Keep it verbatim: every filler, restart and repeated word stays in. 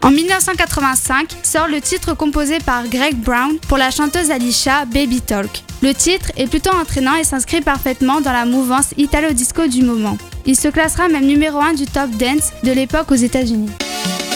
En dix-neuf cent quatre-vingt-cinq sort le titre composé par Greg Brown pour la chanteuse Alicia, Baby Talk. Le titre est plutôt entraînant et s'inscrit parfaitement dans la mouvance italo-disco du moment. Il se classera même numéro un du top dance de l'époque aux États-Unis.